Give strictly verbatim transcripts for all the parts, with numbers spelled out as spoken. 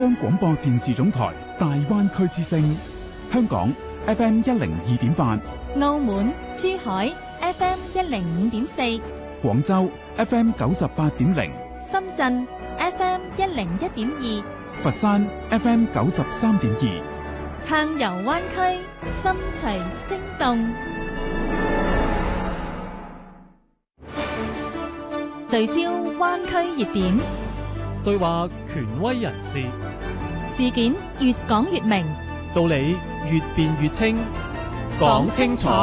香港廣播電視總台大灣區之聲，香港 F M 一零二點八， 澳門珠海 F M 一零五點四， 廣州 F M 九十八點零， 深圳 F M 一零一點二， 佛山 F M 九十三點二， 暢遊灣區，心隨聲動，聚焦灣區熱點， 對話權威人士， 事件越講越明， 道理越辯越清，講清楚，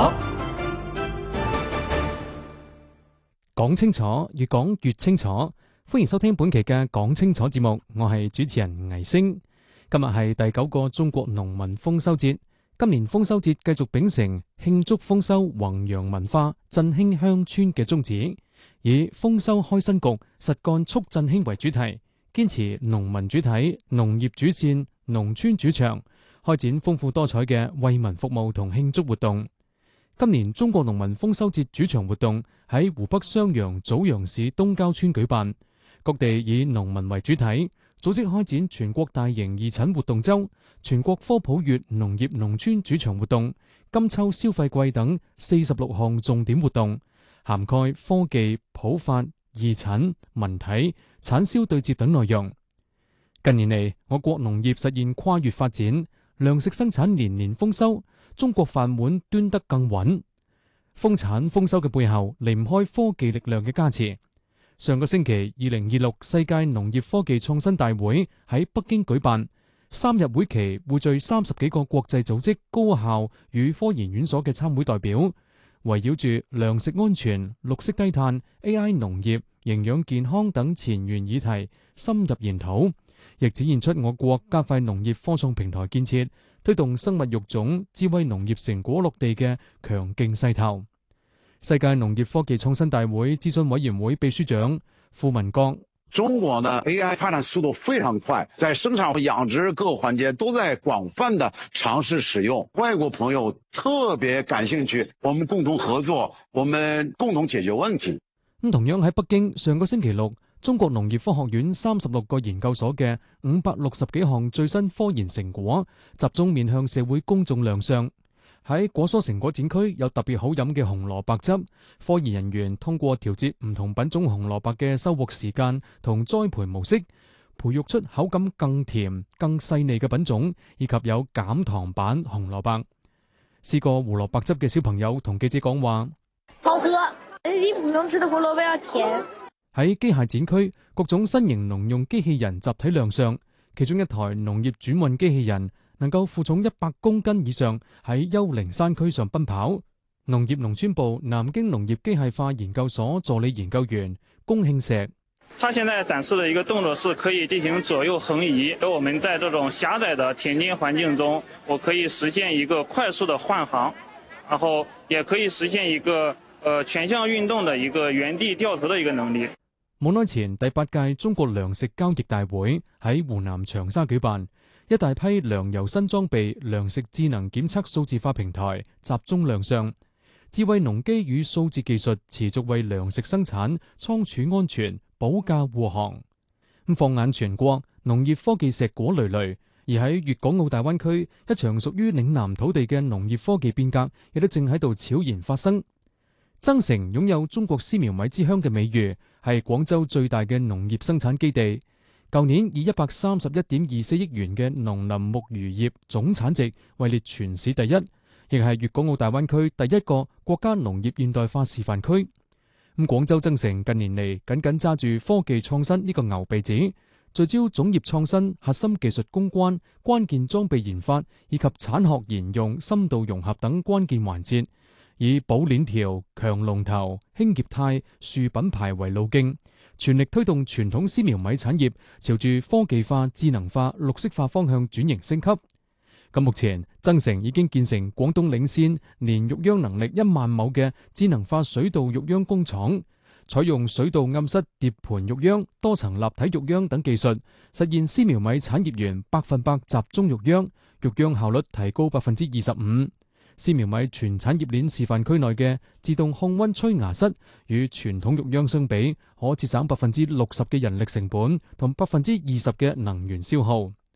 講清楚，越講越清楚。歡迎收聽本期嘅講清楚節目，我係主持人倪星。今日係第九個中國農民豐收節，今年豐收節繼續秉承慶祝豐收、弘揚文化、振興鄉村嘅宗旨，以豐收開新局、實幹促振興為主題，堅持農民主體、農業主線、農村主場，開展豐富多彩嘅為民服務同慶祝活動。今年中國農民豐收節主場活動喺湖北襄陽棗陽市東郊村舉辦，各地以農民為主體，組織開展全國大型義診活動周、全國科普月農業農村主場活動、金秋消費季等四十六項重點活動，涵蓋科技、普法、義診、文體、產銷對接等內容。近年嚟，我國農業實現跨越發展，糧食生產年年豐收，中國飯碗端得更穩。豐產豐收嘅背後，離唔開科技力量嘅加持。上個星期，二零二六世界農業科技創新大會喺北京舉辦，三日會期匯聚三十幾個國際組織、高校與科研院所嘅參會代表，圍繞住糧食安全、綠色低碳、A I 農業、營養健康等前沿議題深入研討，亦展現出我國加快農業科創平台建設、推動生物育種、智慧農業成果落地嘅強勁勢頭。世界農業科技創新大會諮詢委員會秘書長傅文國： 中國呢 A I 發展速度非常快，在生產和養殖各個環節都在廣泛的嘗試使用，外國朋友特別感興趣，我們共同合作，我們共同解決問題。 咁同樣喺北京，上個星期六，中國農業科學院三十六個研究所嘅五百六十幾項最新科研成果集中面向社會公眾亮相。喺果蔬成果展區有特別好飲嘅紅蘿蔔汁，科研人員通過調節唔同品種紅蘿蔔嘅收穫時間同栽培模式，培育出口感更甜、更細膩嘅品種，以及有減糖版紅蘿蔔。試過胡蘿蔔汁嘅小朋友同記者講話： 好喝，比普通吃的胡蘿蔔要甜。 喺機械展區，各種新型農用機器人集體亮相，其中一台農業轉運機器人能夠負重一百公斤以上，喺丘陵山區上奔跑。農業農村部南京農業機械化研究所助理研究員龔慶石： 他現在展示的一個動作是可以進行左右橫移，而我們在這種狹窄的田間環境中，我可以實現一個快速的換行，然後也可以實現一個呃全向運動的一個原地掉頭的一個能力。 冇耐前，第八屆中國糧食交易大會喺湖南長沙舉辦。一大批糧油新裝備、糧食智能檢測數字化平台集中亮相，智慧農機與數字技術持續為糧食生產、倉儲安全保駕護航。咁放眼全國，農業科技碩果累累，而喺粵港澳大灣區，一場屬於嶺南土地嘅農業科技變革，亦都正喺度悄然發生。增城擁有中國絲苗米之鄉嘅美譽，係廣州最大嘅農業生產基地。舊年以一百三十一點二四億元嘅農林牧漁業總產值位列全市第一，亦係粵港澳大灣區第一個國家農業現代化示範區。咁廣州增城近年嚟緊緊揸住科技創新呢個牛鼻子，聚焦種業創新、核心技術攻關、關鍵裝備研發以及產學研用深度融合等關鍵環節，以保鏈條、強龍頭、輕業態、樹品牌為路徑，全力推動傳統絲苗米產業朝住科技化、智能化、綠色化方向轉型升級。咁目前，增城已經建成廣東領先年育秧能力一萬畝嘅智能化水稻育秧工廠，採用水稻暗室疊盤育秧、多層立體育秧等技術，實現絲苗米產業園百分百集中育秧，育秧效率提高百分之二十五。絲苗米全產業鏈示範區內嘅自動控溫催芽室，與傳統育秧相比，可節省百分之六十嘅人力成本同百分之二十嘅能源消耗。